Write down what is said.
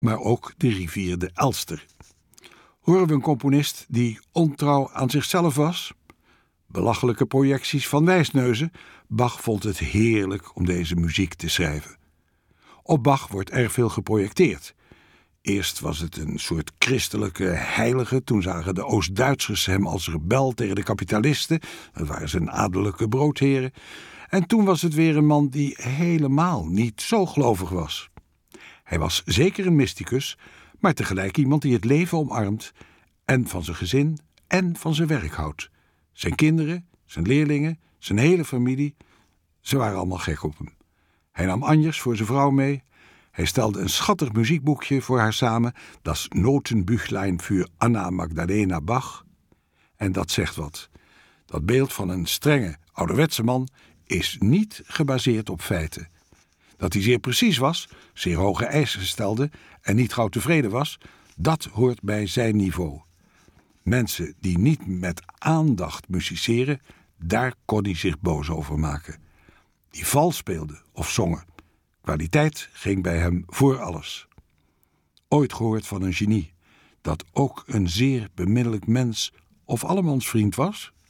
maar ook de rivier de Elster. Horen we een componist die ontrouw aan zichzelf was? Belachelijke projecties van wijsneuzen. Bach vond het heerlijk om deze muziek te schrijven. Op Bach wordt erg veel geprojecteerd. Eerst was het een soort christelijke heilige. Toen zagen de Oost-Duitsers hem als rebel tegen de kapitalisten. Dat waren zijn adellijke broodheren. En toen was het weer een man die helemaal niet zo gelovig was. Hij was zeker een mysticus, maar tegelijk iemand die het leven omarmt en van zijn gezin en van zijn werk houdt. Zijn kinderen, zijn leerlingen, zijn hele familie, ze waren allemaal gek op hem. Hij nam Anjers voor zijn vrouw mee. Hij stelde een schattig muziekboekje voor haar samen, Das Notenbüchlein für Anna Magdalena Bach. En dat zegt wat. Dat beeld van een strenge, ouderwetse man is niet gebaseerd op feiten. Dat hij zeer precies was, zeer hoge eisen stelde en niet gauw tevreden was, dat hoort bij zijn niveau. Mensen die niet met aandacht musiceren, daar kon hij zich boos over maken. Die vals speelden of zongen. Kwaliteit ging bij hem voor alles. Ooit gehoord van een genie, dat ook een zeer beminnelijk mens of allemansvriend was?